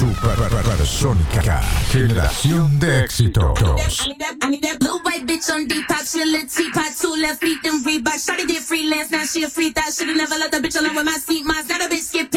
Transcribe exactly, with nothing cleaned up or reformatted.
Supersónica. Generación de éxitos. I need that, I need that blue white bitch on Depop. She a little teapot, two left feet, them Reebok. Shawty did freelance, now she a free thought. Should've never let the bitch alone with my seat. Mine's not a bitch skip